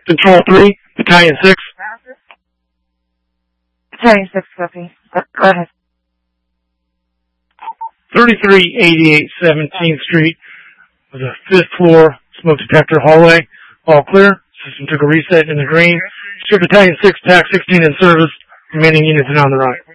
Control 3, Battalion 6. Battalion 6, copy. Go ahead. 3388 17th Street was a 5th floor smoke detector hallway. All clear. System took a reset in the green. Battalion 6, TAC 16 in service. Remaining units are on the right.